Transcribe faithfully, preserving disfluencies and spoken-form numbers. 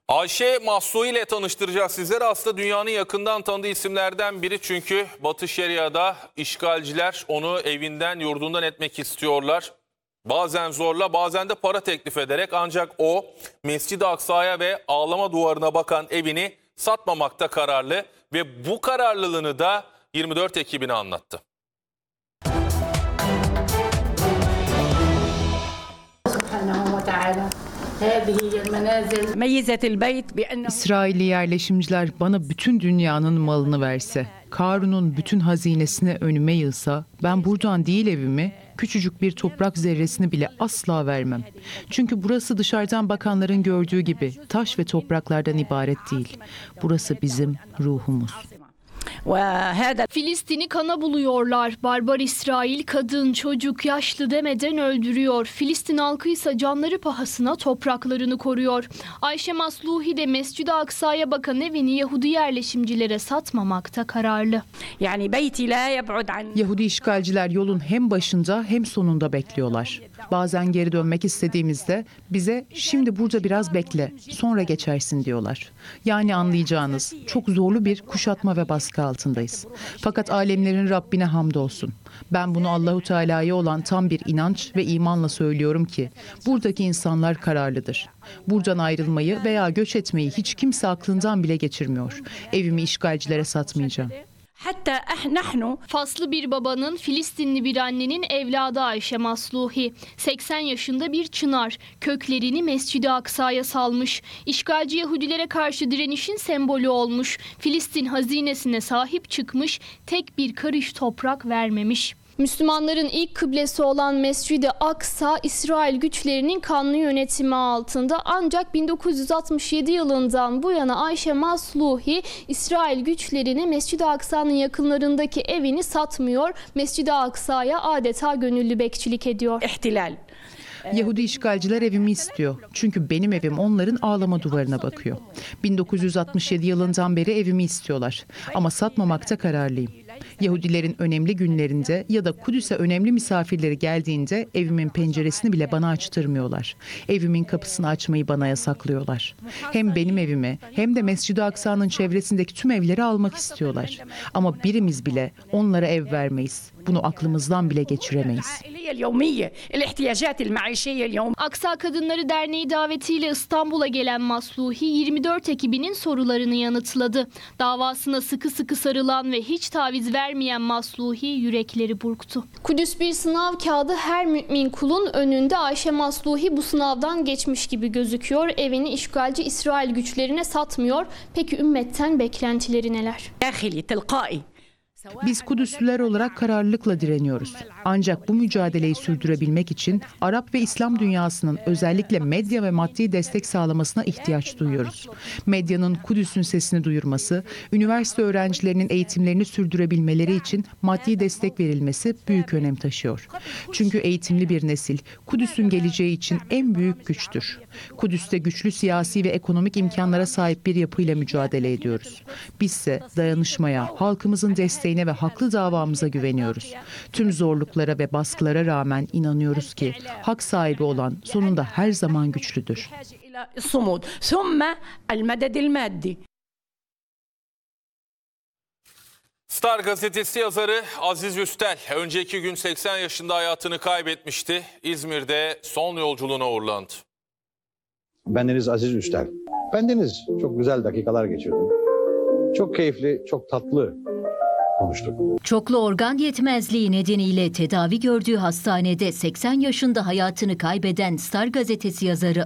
Ayşe Masluhi ile tanıştıracağız sizleri. Aslında dünyanın yakından tanıdığı isimlerden biri, çünkü Batı Şeria'da işgalciler onu evinden, yurdundan etmek istiyorlar. Bazen zorla, bazen de para teklif ederek, ancak o Mescid-i Aksa'ya ve Ağlama Duvarı'na bakan evini satmamakta kararlı ve bu kararlılığını da yirmi dört ekibine anlattı. İsrailli yerleşimciler bana bütün dünyanın malını verse, Karun'un bütün hazinesini önüme yığsa, ben buradan değil evimi, küçücük bir toprak zerresini bile asla vermem. Çünkü burası dışarıdan bakanların gördüğü gibi taş ve topraklardan ibaret değil. Burası bizim ruhumuz. Filistin'i kana buluyorlar. Barbar İsrail kadın, çocuk, yaşlı demeden öldürüyor. Filistin halkı ise canları pahasına topraklarını koruyor. Ayşe Masluhi de Mescid-i Aksa'ya bakan evini Yahudi yerleşimcilere satmamakta kararlı. Yahudi işgalciler yolun hem başında hem sonunda bekliyorlar. Bazen geri dönmek istediğimizde bize şimdi burada biraz bekle, sonra geçersin diyorlar. Yani anlayacağınız çok zorlu bir kuşatma ve baskı altındayız. Fakat alemlerin Rabbine hamdolsun. Ben bunu Allahu Teala'ya olan tam bir inanç ve imanla söylüyorum ki buradaki insanlar kararlıdır. Buradan ayrılmayı veya göç etmeyi hiç kimse aklından bile geçirmiyor. Evimi işgalcilere satmayacağım. Faslı bir babanın, Filistinli bir annenin evladı Ayşe Masluhi. seksen yaşında bir çınar. Köklerini Mescid-i Aksa'ya salmış. İşgalci Yahudilere karşı direnişin sembolü olmuş. Filistin hazinesine sahip çıkmış, tek bir karış toprak vermemiş. Müslümanların ilk kıblesi olan Mescid-i Aksa, İsrail güçlerinin kanlı yönetimi altında. Ancak bin dokuz yüz altmış yedi yılından bu yana Ayşe Masluhi, İsrail güçlerine Mescid-i Aksa'nın yakınlarındaki evini satmıyor. Mescid-i Aksa'ya adeta gönüllü bekçilik ediyor. İhtilal. Yahudi işgalciler evimi istiyor. Çünkü benim evim onların Ağlama Duvarı'na bakıyor. bin dokuz yüz altmış yedi yılından beri evimi istiyorlar. Ama satmamakta kararlıyım. Yahudilerin önemli günlerinde ya da Kudüs'e önemli misafirleri geldiğinde evimin penceresini bile bana açtırmıyorlar. Evimin kapısını açmayı bana yasaklıyorlar. Hem benim evimi hem de Mescid-i Aksa'nın çevresindeki tüm evleri almak istiyorlar. Ama birimiz bile onlara ev vermeyiz. Bunu aklımızdan bile geçiremeyiz. Aksa Kadınları Derneği davetiyle İstanbul'a gelen Masluhi yirmi dört ekibinin sorularını yanıtladı. Davasına sıkı sıkı sarılan ve hiç taviz vermeyen Masluhi yürekleri burktu. Kudüs bir sınav kağıdı, her mümin kulun önünde. Ayşe Masluhi bu sınavdan geçmiş gibi gözüküyor. Evini işgalci İsrail güçlerine satmıyor. Peki ümmetten beklentileri neler? Biz Kudüslüler olarak kararlılıkla direniyoruz. Ancak bu mücadeleyi sürdürebilmek için Arap ve İslam dünyasının özellikle medya ve maddi destek sağlamasına ihtiyaç duyuyoruz. Medyanın Kudüs'ün sesini duyurması, üniversite öğrencilerinin eğitimlerini sürdürebilmeleri için maddi destek verilmesi büyük önem taşıyor. Çünkü eğitimli bir nesil Kudüs'ün geleceği için en büyük güçtür. Kudüs'te güçlü siyasi ve ekonomik imkanlara sahip bir yapıyla mücadele ediyoruz. Bizse dayanışmaya, halkımızın desteğine ve haklı davamıza güveniyoruz. Tüm zorluklara ve baskılara rağmen inanıyoruz ki hak sahibi olan sonunda her zaman güçlüdür. Star gazetesi yazarı Aziz Üstel önceki gün seksen yaşında hayatını kaybetmişti. İzmir'de son yolculuğuna uğurlandı. Bendeniz Aziz Üstel. Bendeniz çok güzel dakikalar geçirdim. Çok keyifli, çok tatlı konuştuk. Çoklu organ yetmezliği nedeniyle tedavi gördüğü hastanede seksen yaşında hayatını kaybeden Star gazetesi yazarı